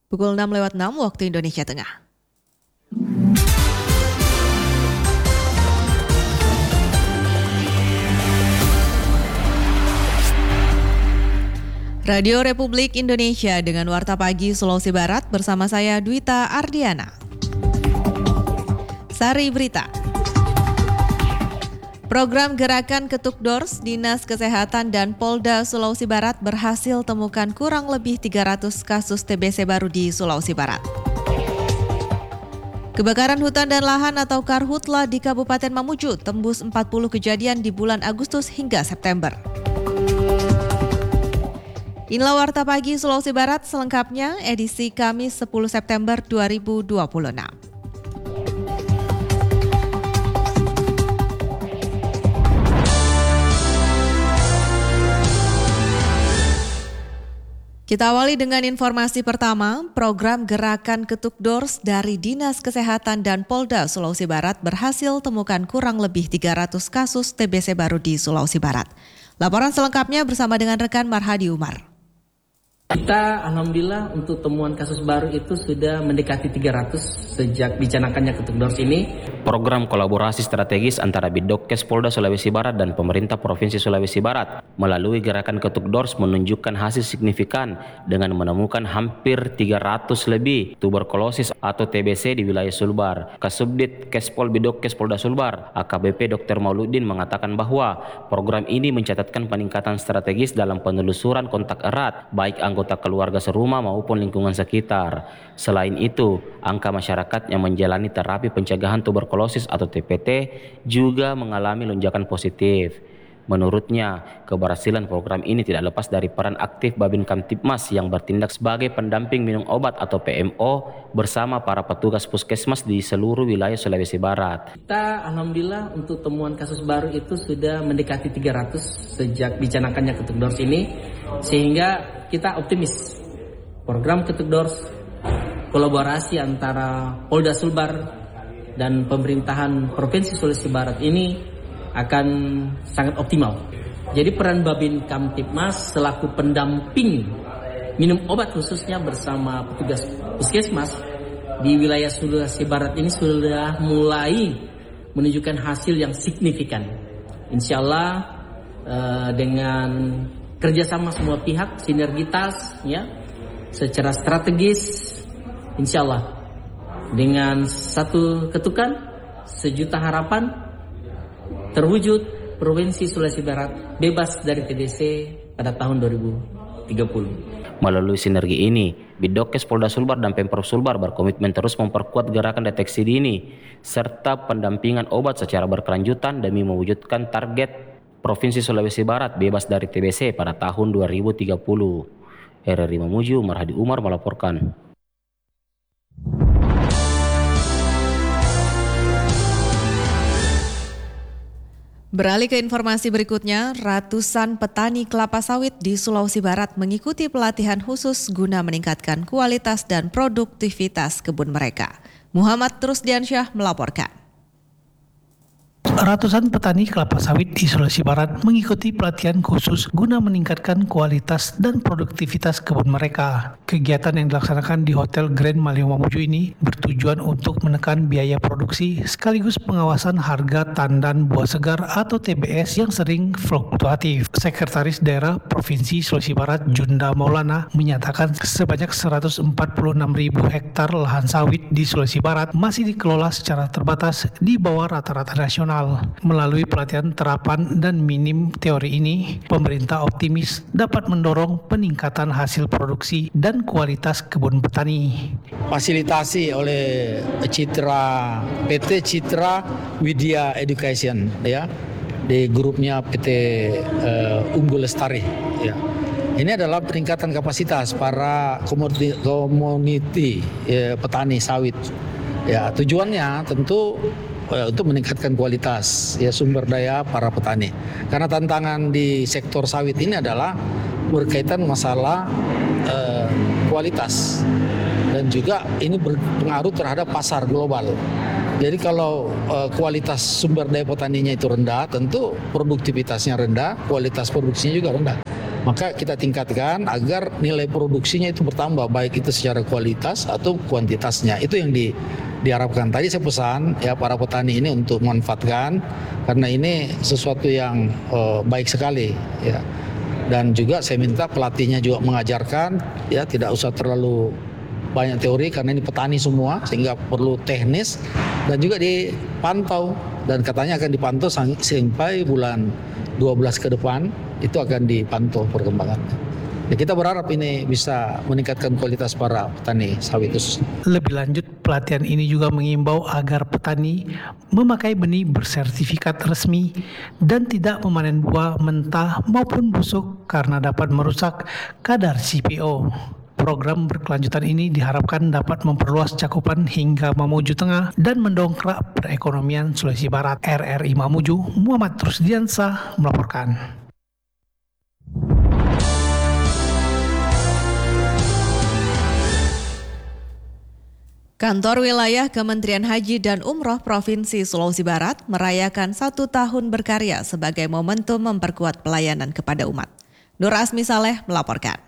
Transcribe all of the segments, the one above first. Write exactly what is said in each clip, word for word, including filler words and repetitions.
Pukul enam lewat enam waktu Indonesia Tengah. Radio Republik Indonesia dengan Warta Pagi Sulawesi Barat bersama saya Dwita Ardiana. Sari Berita. Program Gerakan Ketuk Dors Dinas Kesehatan dan Polda Sulawesi Barat berhasil temukan kurang lebih tiga ratus kasus T B C baru di Sulawesi Barat. Kebakaran hutan dan lahan atau karhutla di Kabupaten Mamuju tembus empat puluh kejadian di bulan Agustus hingga September. Inilah Warta Pagi Sulawesi Barat selengkapnya edisi Kamis sepuluh September dua ribu dua puluh enam. Kita awali dengan informasi pertama, program Gerakan Ketuk Dors dari Dinas Kesehatan dan Polda Sulawesi Barat berhasil temukan kurang lebih tiga ratus kasus T B C baru di Sulawesi Barat. Laporan selengkapnya bersama dengan rekan Marhadi Umar. Kita alhamdulillah untuk temuan kasus baru itu sudah mendekati tiga ratus sejak dicanangkannya Ketuk Dors ini. Program kolaborasi strategis antara Bidokes Polda Sulawesi Barat dan pemerintah Provinsi Sulawesi Barat melalui Gerakan Ketuk Dors menunjukkan hasil signifikan dengan menemukan hampir tiga ratus lebih tuberkulosis atau T B C di wilayah Sulbar. Kasubdit Kespol Bidokes Polda Sulbar, A K B P Doktor Mauludin mengatakan bahwa program ini mencatatkan peningkatan strategis dalam penelusuran kontak erat baik anggota anggota keluarga serumah maupun lingkungan sekitar. Selain itu, angka masyarakat yang menjalani terapi pencegahan tuberkulosis atau T P T juga mengalami lonjakan positif. Menurutnya, keberhasilan program ini tidak lepas dari peran aktif Babin Kamtibmas yang bertindak sebagai pendamping minum obat atau P M O bersama para petugas puskesmas di seluruh wilayah Sulawesi Barat. Kita alhamdulillah untuk temuan kasus baru itu sudah mendekati tiga ratus sejak dicanangkannya Ketuk Dors ini, sehingga kita optimis program Ketuk Dors kolaborasi antara Polda Sulbar dan pemerintahan Provinsi Sulawesi Barat ini akan sangat optimal. Jadi peran Babin Kamtibmas selaku pendamping minum obat khususnya bersama petugas puskesmas di wilayah Sulawesi Barat ini sudah mulai menunjukkan hasil yang signifikan. Insya Allah eh, dengan kerjasama semua pihak, sinergitas, ya, secara strategis, insya Allah dengan satu ketukan, sejuta harapan, terwujud Provinsi Sulawesi Barat bebas dari T B C pada tahun dua ribu tiga puluh. Melalui sinergi ini, Bidokes Polda Sulbar dan Pemprov Sulbar berkomitmen terus memperkuat gerakan deteksi dini serta pendampingan obat secara berkelanjutan demi mewujudkan target Provinsi Sulawesi Barat bebas dari T B C pada tahun dua ribu tiga puluh. R R I Mamuju, Marhadi Umar melaporkan. Beralih ke informasi berikutnya, ratusan petani kelapa sawit di Sulawesi Barat mengikuti pelatihan khusus guna meningkatkan kualitas dan produktivitas kebun mereka. Muhammad Rusdiansyah melaporkan. Ratusan petani kelapa sawit di Sulawesi Barat mengikuti pelatihan khusus guna meningkatkan kualitas dan produktivitas kebun mereka. Kegiatan yang dilaksanakan di Hotel Grand Malio Mamuju ini bertujuan untuk menekan biaya produksi sekaligus pengawasan harga tandan buah segar atau T B S yang sering fluktuatif. Sekretaris Daerah Provinsi Sulawesi Barat Junda Maulana menyatakan sebanyak seratus empat puluh enam ribu hektar lahan sawit di Sulawesi Barat masih dikelola secara terbatas di bawah rata-rata nasional. Melalui pelatihan terapan dan minim teori ini, pemerintah optimis dapat mendorong peningkatan hasil produksi dan kualitas kebun petani. Fasilitasi oleh Citra P T Citra Widya Education, ya, di grupnya P T uh, Unggul Lestari, ya. Ini adalah peningkatan kapasitas para komoditi, komuniti ya, petani sawit. Ya, tujuannya tentu untuk meningkatkan kualitas ya sumber daya para petani. Karena tantangan di sektor sawit ini adalah berkaitan masalah eh, kualitas dan juga ini berpengaruh terhadap pasar global. Jadi kalau eh, kualitas sumber daya petaninya itu rendah, tentu produktivitasnya rendah, kualitas produksinya juga rendah. Maka kita tingkatkan agar nilai produksinya itu bertambah, baik itu secara kualitas atau kuantitasnya. Itu yang di, diharapkan. Tadi saya pesan ya para petani ini untuk memanfaatkan, karena ini sesuatu yang uh, baik sekali ya. Dan juga saya minta pelatihnya juga mengajarkan ya, tidak usah terlalu banyak teori karena ini petani semua, sehingga perlu teknis dan juga dipantau, dan katanya akan dipantau sampai bulan dua belas ke depan itu akan dipantau perkembangannya. Ya, kita berharap ini bisa meningkatkan kualitas para petani sawit khususnya. Lebih lanjut, pelatihan ini juga mengimbau agar petani memakai benih bersertifikat resmi dan tidak memanen buah mentah maupun busuk karena dapat merusak kadar C P O. Program berkelanjutan ini diharapkan dapat memperluas cakupan hingga Mamuju Tengah dan mendongkrak perekonomian Sulawesi Barat. R R I Mamuju, Muhammad Rusdiansah melaporkan. Kantor Wilayah Kementerian Haji dan Umroh Provinsi Sulawesi Barat merayakan satu tahun berkarya sebagai momentum memperkuat pelayanan kepada umat. Nur Asmi Saleh melaporkan.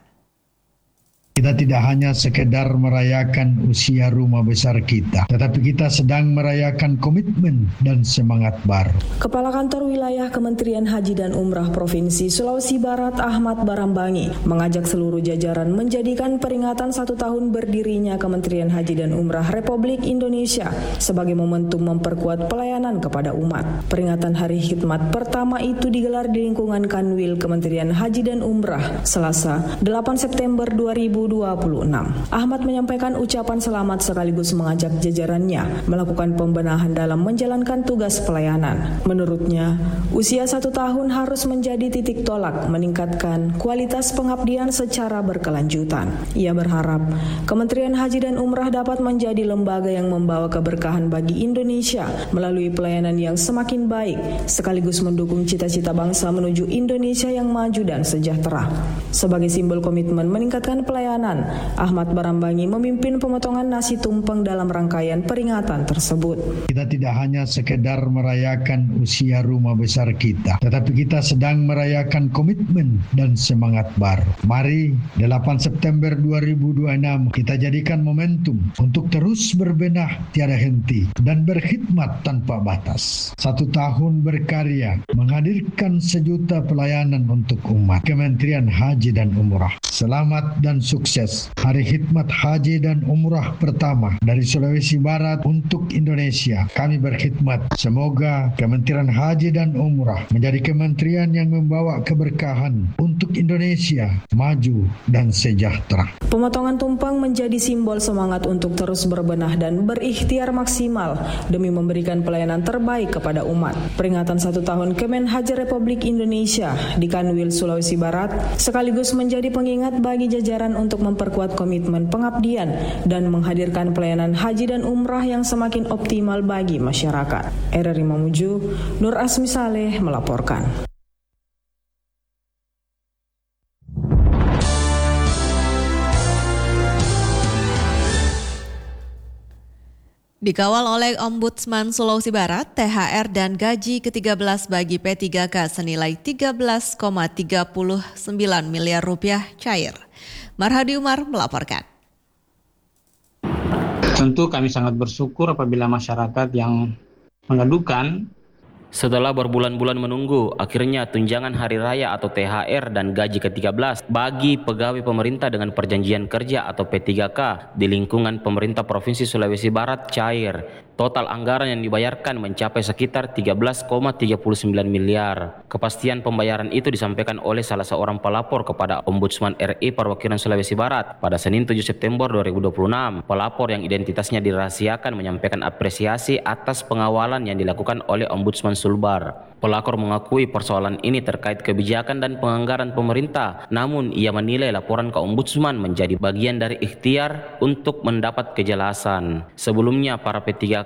Kita tidak hanya sekedar merayakan usia rumah besar kita, tetapi kita sedang merayakan komitmen dan semangat baru. Kepala Kantor Wilayah Kementerian Haji dan Umrah Provinsi Sulawesi Barat Ahmad Barambangi mengajak seluruh jajaran menjadikan peringatan satu tahun berdirinya Kementerian Haji dan Umrah Republik Indonesia sebagai momentum memperkuat pelayanan kepada umat. Peringatan Hari Khidmat pertama itu digelar di lingkungan Kanwil Kementerian Haji dan Umrah Selasa delapan September dua ribu dua puluh enam. Ahmad menyampaikan ucapan selamat sekaligus mengajak jajarannya melakukan pembenahan dalam menjalankan tugas pelayanan. Menurutnya, usia satu tahun harus menjadi titik tolak meningkatkan kualitas pengabdian secara berkelanjutan. Ia berharap Kementerian Haji dan Umrah dapat menjadi lembaga yang membawa keberkahan bagi Indonesia melalui pelayanan yang semakin baik sekaligus mendukung cita-cita bangsa menuju Indonesia yang maju dan sejahtera. Sebagai simbol komitmen meningkatkan pelayanan, Ahmad Barambangi memimpin pemotongan nasi tumpeng dalam rangkaian peringatan tersebut. Kita tidak hanya sekedar merayakan usia rumah besar kita, tetapi kita sedang merayakan komitmen dan semangat baru. Mari delapan September dua ribu dua puluh enam kita jadikan momentum untuk terus berbenah tiada henti dan berkhidmat tanpa batas. Satu tahun berkarya menghadirkan sejuta pelayanan untuk umat. Kementerian Haji dan Umrah, selamat dan sukses Hari Khidmat Haji dan Umrah pertama dari Sulawesi Barat untuk Indonesia. Kami berkhidmat. Semoga Kementerian Haji dan Umrah menjadi kementerian yang membawa keberkahan untuk Indonesia maju dan sejahtera. Pemotongan tumpeng menjadi simbol semangat untuk terus berbenah dan berikhtiar maksimal demi memberikan pelayanan terbaik kepada umat. Peringatan satu tahun Kemen Haji Republik Indonesia di Kanwil Sulawesi Barat sekaligus menjadi pengingat bagi jajaran untuk memperkuat komitmen pengabdian dan menghadirkan pelayanan haji dan umrah yang semakin optimal bagi masyarakat. R R I Mamuju, Nur Asmi Saleh melaporkan. Dikawal oleh Ombudsman Sulawesi Barat, T H R dan gaji ke tiga belas bagi P tiga K senilai tiga belas koma tiga sembilan miliar rupiah cair. Marhadi Umar melaporkan. Tentu kami sangat bersyukur apabila masyarakat yang mengadukan setelah berbulan-bulan menunggu, akhirnya tunjangan hari raya atau T H R dan gaji ke tiga belas bagi pegawai pemerintah dengan perjanjian kerja atau P tiga K di lingkungan pemerintah Provinsi Sulawesi Barat cair. Total anggaran yang dibayarkan mencapai sekitar tiga belas koma tiga sembilan miliar. Kepastian pembayaran itu disampaikan oleh salah seorang pelapor kepada Ombudsman R I Perwakilan Sulawesi Barat pada Senin tujuh September dua ribu dua puluh enam. Pelapor yang identitasnya dirahasiakan menyampaikan apresiasi atas pengawalan yang dilakukan oleh Ombudsman Sulbar. Pelapor mengakui persoalan ini terkait kebijakan dan penganggaran pemerintah, namun ia menilai laporan ke Ombudsman menjadi bagian dari ikhtiar untuk mendapat kejelasan. Sebelumnya para P tiga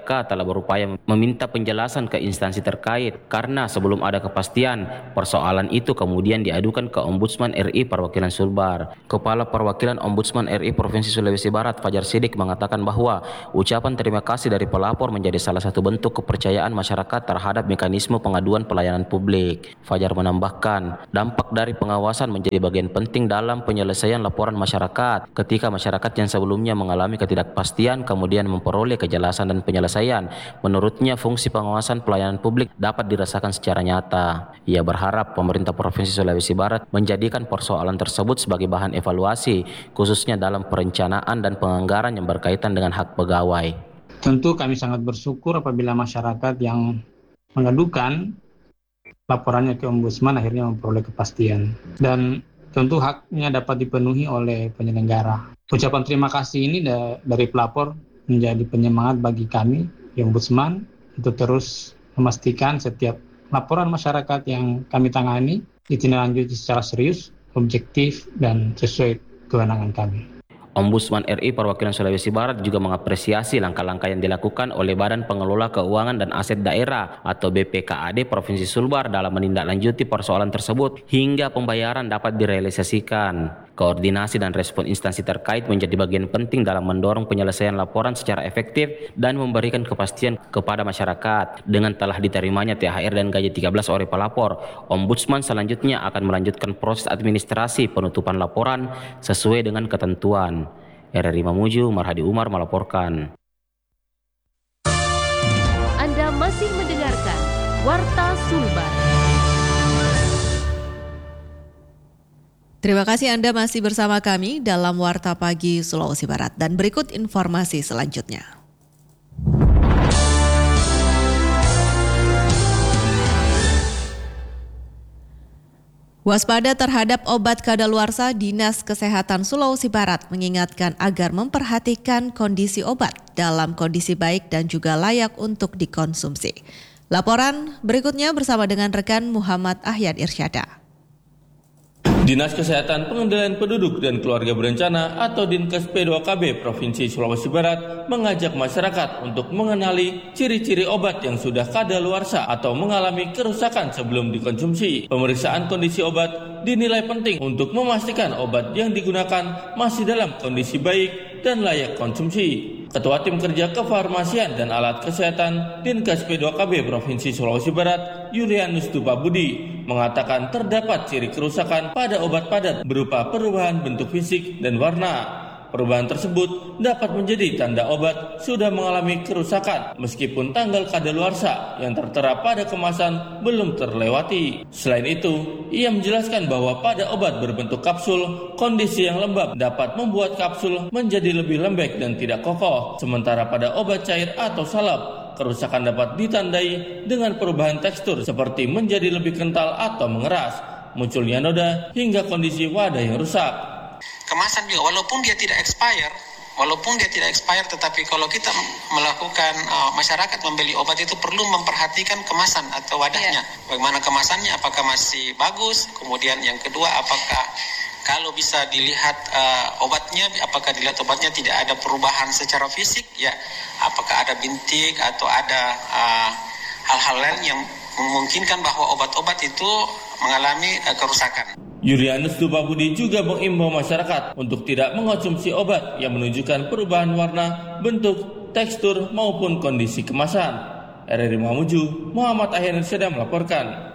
K telah berupaya meminta penjelasan ke instansi terkait karena sebelum ada kepastian, persoalan itu kemudian diadukan ke Ombudsman R I Perwakilan Sulbar. Kepala Perwakilan Ombudsman R I Provinsi Sulawesi Barat, Fajar Sidik, mengatakan bahwa ucapan terima kasih dari pelapor menjadi salah satu bentuk kepercayaan masyarakat terhadap mekanisme pengaduan pelayanan publik. Fajar menambahkan, dampak dari pengawasan menjadi bagian penting dalam penyelesaian laporan masyarakat. Ketika masyarakat yang sebelumnya mengalami ketidakpastian kemudian memperoleh kejelasan dan penyelesaian, menurutnya fungsi pengawasan pelayanan publik dapat dirasakan secara nyata. Ia berharap pemerintah Provinsi Sulawesi Barat menjadikan persoalan tersebut sebagai bahan evaluasi, khususnya dalam perencanaan dan penganggaran yang berkaitan dengan hak pegawai. Tentu kami sangat bersyukur apabila masyarakat yang mengadukan laporannya ke Ombudsman akhirnya memperoleh kepastian. Dan tentu haknya dapat dipenuhi oleh penyelenggara. Ucapan terima kasih ini da- dari pelapor menjadi penyemangat bagi kami di Ombudsman untuk terus memastikan setiap laporan masyarakat yang kami tangani ditindaklanjuti secara serius, objektif, dan sesuai kewenangan kami. Ombudsman R I Perwakilan Sulawesi Barat juga mengapresiasi langkah-langkah yang dilakukan oleh Badan Pengelola Keuangan dan Aset Daerah atau B P K A D Provinsi Sulbar dalam menindaklanjuti persoalan tersebut hingga pembayaran dapat direalisasikan. Koordinasi dan respon instansi terkait menjadi bagian penting dalam mendorong penyelesaian laporan secara efektif dan memberikan kepastian kepada masyarakat. Dengan telah diterimanya T H R dan gaji tiga belas oleh pelapor, Ombudsman selanjutnya akan melanjutkan proses administrasi penutupan laporan sesuai dengan ketentuan. R R I Mamuju, Marhadi Umar melaporkan. Anda masih mendengarkan Warta Sulbar. Terima kasih Anda masih bersama kami dalam Warta Pagi Sulawesi Barat. Dan berikut informasi selanjutnya. Waspada terhadap obat kadaluarsa, Dinas Kesehatan Sulawesi Barat mengingatkan agar memperhatikan kondisi obat dalam kondisi baik dan juga layak untuk dikonsumsi. Laporan berikutnya bersama dengan rekan Muhammad Ahyad Irsyada. Dinas Kesehatan Pengendalian Penduduk dan Keluarga Berencana atau Dinkes P dua K B Provinsi Sulawesi Barat mengajak masyarakat untuk mengenali ciri-ciri obat yang sudah kadaluarsa atau mengalami kerusakan sebelum dikonsumsi. Pemeriksaan kondisi obat dinilai penting untuk memastikan obat yang digunakan masih dalam kondisi baik dan layak konsumsi. Ketua Tim Kerja Kefarmasian dan Alat Kesehatan Dinkes P dua K B Provinsi Sulawesi Barat, Yulianus Tupabudi, mengatakan terdapat ciri kerusakan pada obat padat berupa perubahan bentuk fisik dan warna. Perubahan tersebut dapat menjadi tanda obat sudah mengalami kerusakan meskipun tanggal kadaluarsa yang tertera pada kemasan belum terlewati. Selain itu, ia menjelaskan bahwa pada obat berbentuk kapsul, kondisi yang lembab dapat membuat kapsul menjadi lebih lembek dan tidak kokoh. Sementara pada obat cair atau salep, kerusakan dapat ditandai dengan perubahan tekstur seperti menjadi lebih kental atau mengeras, munculnya noda, hingga kondisi wadah yang rusak. Kemasan juga walaupun dia tidak expire, walaupun dia tidak expire, tetapi kalau kita melakukan uh, masyarakat membeli obat itu perlu memperhatikan kemasan atau wadahnya. Yeah. Bagaimana kemasannya, apakah masih bagus? Kemudian yang kedua, apakah kalau bisa dilihat uh, obatnya, apakah dilihat obatnya tidak ada perubahan secara fisik, ya? Apakah ada bintik atau ada uh, hal-hal lain yang memungkinkan bahwa obat-obat itu mengalami uh, kerusakan. Yulianus Tupabudi juga mengimbau masyarakat untuk tidak mengonsumsi obat yang menunjukkan perubahan warna, bentuk, tekstur maupun kondisi kemasan. R R I Mamuju, Muhammad Ahyad Irsyada melaporkan.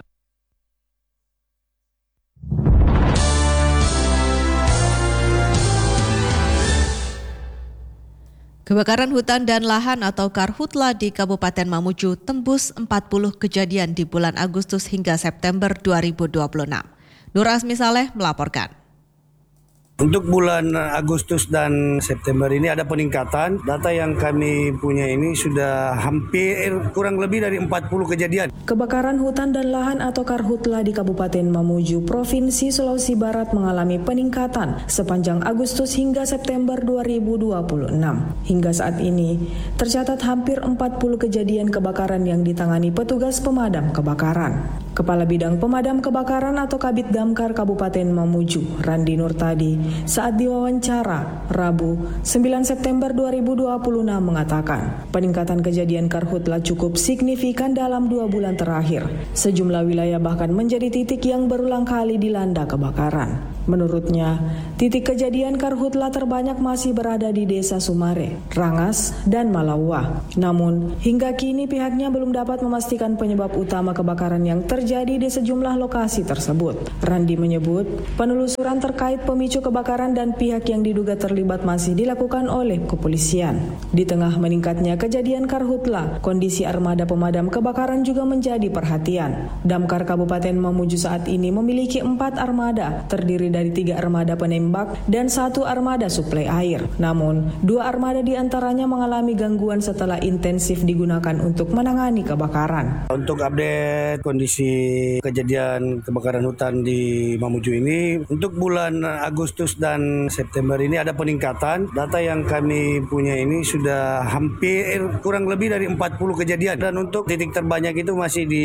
Kebakaran hutan dan lahan atau karhutla di Kabupaten Mamuju tembus empat puluh kejadian di bulan Agustus hingga September dua ribu dua puluh enam. Nur Asmi Saleh melaporkan. Untuk bulan Agustus dan September ini ada peningkatan. Data yang kami punya ini sudah hampir kurang lebih dari empat puluh kejadian. Kebakaran hutan dan lahan atau karhutla di Kabupaten Mamuju, Provinsi Sulawesi Barat mengalami peningkatan sepanjang Agustus hingga September dua ribu dua puluh enam. Hingga saat ini, tercatat hampir empat puluh kejadian kebakaran yang ditangani petugas pemadam kebakaran. Kepala Bidang Pemadam Kebakaran atau Kabid Damkar Kabupaten Mamuju, Randi Nurtadi, saat diwawancara Rabu sembilan September dua ribu dua puluh enam mengatakan peningkatan kejadian karhutla cukup signifikan dalam dua bulan terakhir. Sejumlah wilayah bahkan menjadi titik yang berulang kali dilanda kebakaran. Menurutnya, titik kejadian karhutla terbanyak masih berada di Desa Sumare, Rangas, dan Malawa. Namun, hingga kini pihaknya belum dapat memastikan penyebab utama kebakaran yang terjadi di sejumlah lokasi tersebut. Randi menyebut, penelusuran terkait pemicu kebakaran dan pihak yang diduga terlibat masih dilakukan oleh kepolisian. Di tengah meningkatnya kejadian karhutla, kondisi armada pemadam kebakaran juga menjadi perhatian. Damkar Kabupaten Mamuju saat ini memiliki empat armada, terdiri dari tiga armada penembak dan satu armada suplai air. Namun, dua armada diantaranya mengalami gangguan setelah intensif digunakan untuk menangani kebakaran. Untuk update kondisi kejadian kebakaran hutan di Mamuju ini, untuk bulan Agustus dan September ini ada peningkatan. Data yang kami punya ini sudah hampir kurang lebih dari empat puluh kejadian. Dan untuk titik terbanyak itu masih di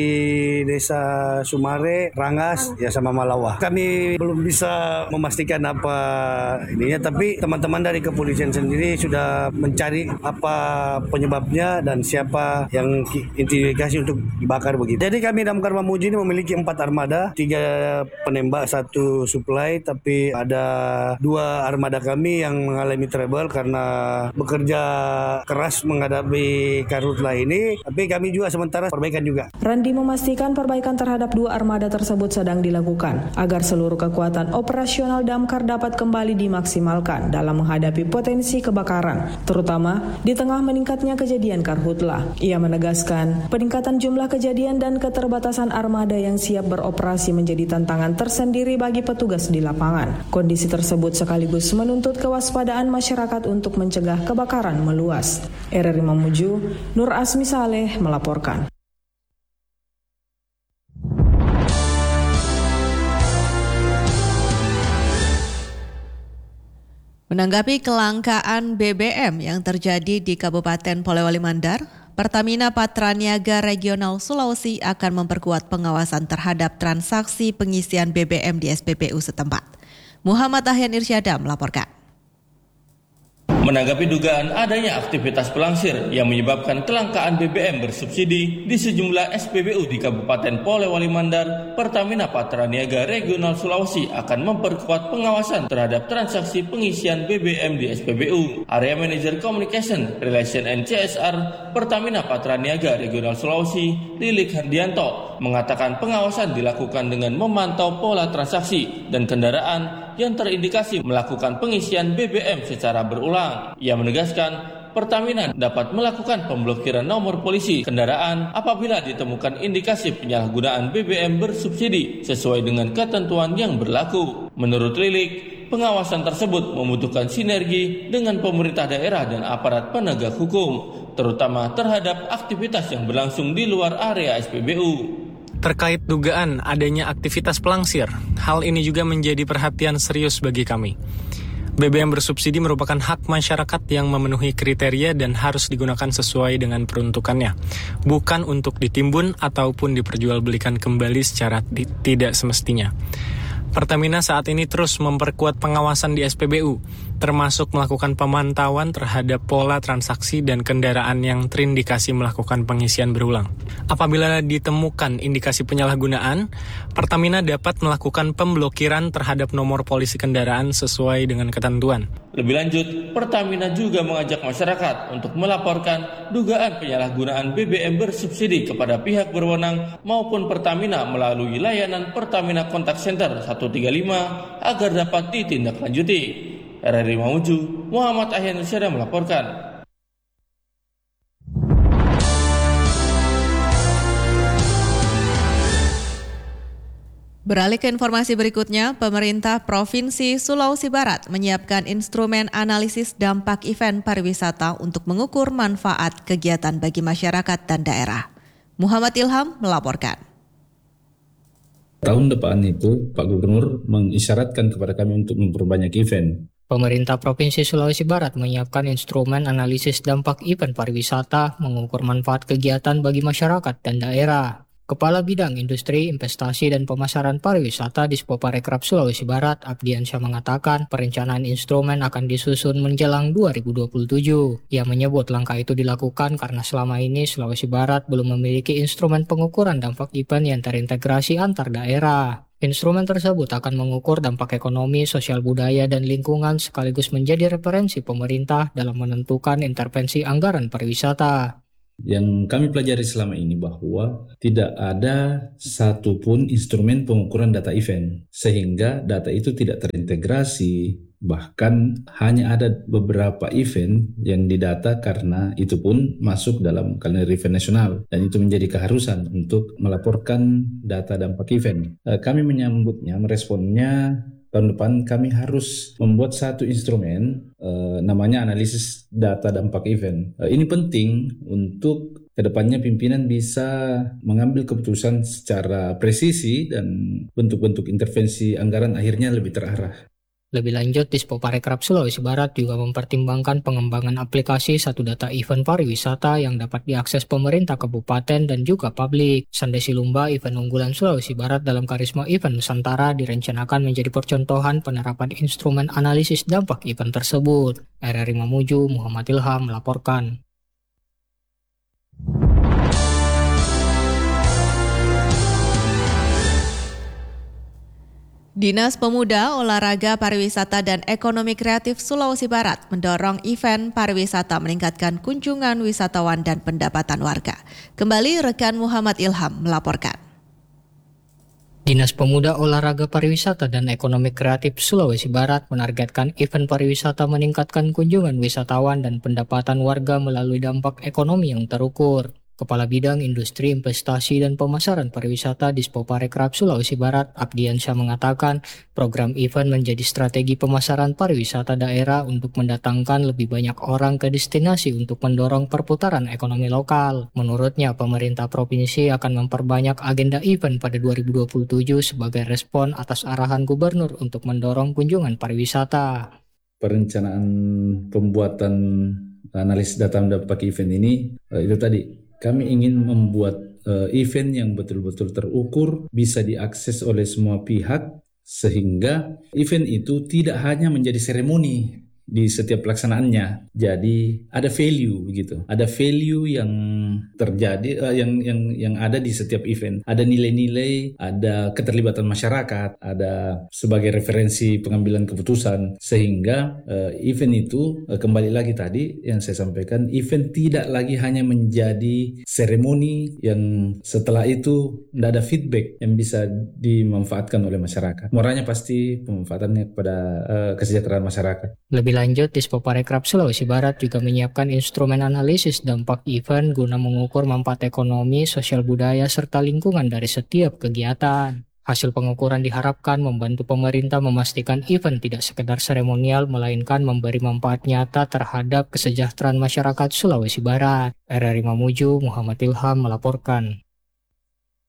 Desa Sumare, Rangas, ya sama Malawa. Kami belum bisa memastikan apa ininya, tapi teman-teman dari kepolisian sendiri sudah mencari apa penyebabnya dan siapa yang indikasi untuk dibakar begitu. Jadi kami Damkar Mamuju ini memiliki empat armada, tiga penembak, satu suplai, tapi ada dua armada kami yang mengalami trouble karena bekerja keras menghadapi karhutla ini, tapi kami juga sementara perbaikan juga. Randi memastikan perbaikan terhadap dua armada tersebut sedang dilakukan agar seluruh kekuatan operasional damkar dapat kembali dimaksimalkan dalam menghadapi potensi kebakaran, terutama di tengah meningkatnya kejadian karhutla. Ia menegaskan, peningkatan jumlah kejadian dan keterbatasan armada yang siap beroperasi menjadi tantangan tersendiri bagi petugas di lapangan. Kondisi tersebut sekaligus menuntut kewaspadaan masyarakat untuk mencegah kebakaran meluas. R R I Mamuju, Nur Asmi Saleh melaporkan. Menanggapi kelangkaan B B M yang terjadi di Kabupaten Polewali Mandar, Pertamina Patraniaga Regional Sulawesi akan memperkuat pengawasan terhadap transaksi pengisian B B M di S P B U setempat. Muhammad Ahyan Irsyada melaporkan. Menanggapi dugaan adanya aktivitas pelangsir yang menyebabkan kelangkaan B B M bersubsidi di sejumlah S P B U di Kabupaten Polewali Mandar, Pertamina Patraniaga Regional Sulawesi akan memperkuat pengawasan terhadap transaksi pengisian B B M di S P B U. Area Manager Communication, Relation and C S R Pertamina Patraniaga Regional Sulawesi, Lilik Hardianto, mengatakan pengawasan dilakukan dengan memantau pola transaksi dan kendaraan yang terindikasi melakukan pengisian B B M secara berulang. Ia menegaskan, Pertamina dapat melakukan pemblokiran nomor polisi kendaraan apabila ditemukan indikasi penyalahgunaan B B M bersubsidi sesuai dengan ketentuan yang berlaku. Menurut Lilik, pengawasan tersebut membutuhkan sinergi dengan pemerintah daerah dan aparat penegak hukum, terutama terhadap aktivitas yang berlangsung di luar area S P B U. Terkait dugaan adanya aktivitas pelangsir, hal ini juga menjadi perhatian serius bagi kami. B B M bersubsidi merupakan hak masyarakat yang memenuhi kriteria dan harus digunakan sesuai dengan peruntukannya, bukan untuk ditimbun ataupun diperjualbelikan kembali secara di- tidak semestinya. Pertamina saat ini terus memperkuat pengawasan di S P B U, termasuk melakukan pemantauan terhadap pola transaksi dan kendaraan yang terindikasi melakukan pengisian berulang. Apabila ditemukan indikasi penyalahgunaan, Pertamina dapat melakukan pemblokiran terhadap nomor polisi kendaraan sesuai dengan ketentuan. Lebih lanjut, Pertamina juga mengajak masyarakat untuk melaporkan dugaan penyalahgunaan B B M bersubsidi kepada pihak berwenang maupun Pertamina melalui layanan Pertamina Contact Center satu tiga lima agar dapat ditindaklanjuti. R R I Mamuju, Muhammad Ahyan Irsyada melaporkan. Beralih ke informasi berikutnya, pemerintah Provinsi Sulawesi Barat menyiapkan instrumen analisis dampak event pariwisata untuk mengukur manfaat kegiatan bagi masyarakat dan daerah. Muhammad Ilham melaporkan. Tahun depan itu Pak Gubernur mengisyaratkan kepada kami untuk memperbanyak event. Pemerintah Provinsi Sulawesi Barat menyiapkan instrumen analisis dampak event pariwisata mengukur manfaat kegiatan bagi masyarakat dan daerah. Kepala Bidang Industri, Investasi, dan Pemasaran Pariwisata Dispoparekraf Sulawesi Barat, Abdiansyah mengatakan perencanaan instrumen akan disusun menjelang dua ribu dua puluh tujuh. Ia menyebut langkah itu dilakukan karena selama ini Sulawesi Barat belum memiliki instrumen pengukuran dampak event yang terintegrasi antar daerah. Instrumen tersebut akan mengukur dampak ekonomi, sosial budaya, dan lingkungan sekaligus menjadi referensi pemerintah dalam menentukan intervensi anggaran pariwisata. Yang kami pelajari selama ini bahwa tidak ada satupun instrumen pengukuran data event, sehingga data itu tidak terintegrasi, bahkan hanya ada beberapa event yang didata karena itu pun masuk dalam kalender event nasional, dan itu menjadi keharusan untuk melaporkan data dampak event. Kami menyambutnya, meresponnya. Tahun depan kami harus membuat satu instrumen uh, namanya analisis data dampak event. Uh, ini penting untuk kedepannya pimpinan bisa mengambil keputusan secara presisi dan bentuk-bentuk intervensi anggaran akhirnya lebih terarah. Lebih lanjut, Dispoparekraf Sulawesi Barat juga mempertimbangkan pengembangan aplikasi satu data event pariwisata yang dapat diakses pemerintah kabupaten dan juga publik. Sandesi Lumba, event unggulan Sulawesi Barat dalam Karisma Event Nusantara, direncanakan menjadi percontohan penerapan instrumen analisis dampak event tersebut. R R I Mamuju, Muhammad Ilham melaporkan. Dinas Pemuda, Olahraga, Pariwisata, dan Ekonomi Kreatif Sulawesi Barat mendorong event pariwisata meningkatkan kunjungan wisatawan dan pendapatan warga. Kembali rekan Muhammad Ilham melaporkan. Dinas Pemuda, Olahraga, Pariwisata, dan Ekonomi Kreatif Sulawesi Barat menargetkan event pariwisata meningkatkan kunjungan wisatawan dan pendapatan warga melalui dampak ekonomi yang terukur. Kepala Bidang Industri, Investasi, dan Pemasaran Pariwisata Dispoparekraf Sulawesi Barat, Abdiansyah mengatakan program event menjadi strategi pemasaran pariwisata daerah untuk mendatangkan lebih banyak orang ke destinasi untuk mendorong perputaran ekonomi lokal. Menurutnya, pemerintah provinsi akan memperbanyak agenda event pada dua ribu dua puluh tujuh sebagai respon atas arahan gubernur untuk mendorong kunjungan pariwisata. Perencanaan pembuatan analis data dampak event ini, itu tadi, kami ingin membuat uh, event yang betul-betul terukur, bisa diakses oleh semua pihak, sehingga event itu tidak hanya menjadi seremoni di setiap pelaksanaannya. Jadi ada value gitu. Ada value yang terjadi uh, yang yang yang ada di setiap event. Ada nilai-nilai, ada keterlibatan masyarakat, ada sebagai referensi pengambilan keputusan, sehingga uh, event itu uh, kembali lagi tadi yang saya sampaikan, event tidak lagi hanya menjadi seremoni yang setelah itu tidak ada feedback yang bisa dimanfaatkan oleh masyarakat. Muaranya pasti pemanfaatannya kepada uh, kesejahteraan masyarakat. Lebih lanjut, Dispoparekraf Sulawesi Barat juga menyiapkan instrumen analisis dampak event guna mengukur manfaat ekonomi, sosial budaya, serta lingkungan dari setiap kegiatan. Hasil pengukuran diharapkan membantu pemerintah memastikan event tidak sekedar seremonial, melainkan memberi manfaat nyata terhadap kesejahteraan masyarakat Sulawesi Barat. R R I Mamuju, Muhammad Ilham melaporkan.